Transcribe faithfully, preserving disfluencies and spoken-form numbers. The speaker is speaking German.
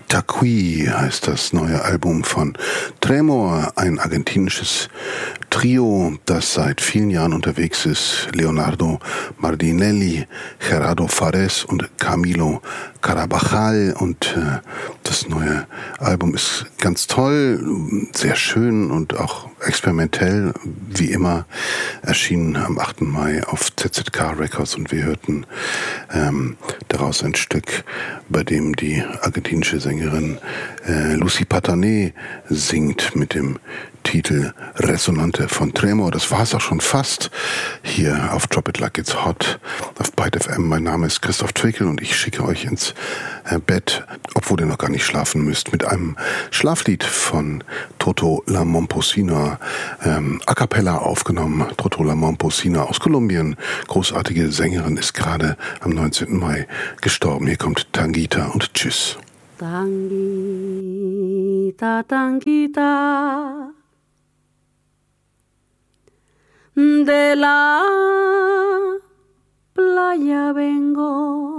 Taqui heißt das neue Album von Tremor, ein argentinisches Trio, das seit vielen Jahren unterwegs ist. Leonardo Mardinelli, Gerardo Fares und Camilo Carabajal. Und äh, das neue Album ist ganz toll, sehr schön und auch experimentell, wie immer, erschienen am achten Mai auf Z Z K Records. Und wir hörten ähm, daraus ein Stück, bei dem die argentinische Sängerin äh, Lucy Patané singt mit dem Titel Resonante von Tremor. Das war es auch schon fast hier auf Drop It Like It's Hot auf Byte F M. Mein Name ist Christoph Twickel und ich schicke euch ins äh, Bett, obwohl ihr noch gar nicht schlafen müsst, mit einem Schlaflied von Toto La Momposina, ähm, a cappella aufgenommen. Toto La Momposina aus Kolumbien, großartige Sängerin, ist gerade am neunzehnten Mai gestorben. Hier kommt Tanguita und Tschüss. Tanguita, Tanguita, de la playa vengo,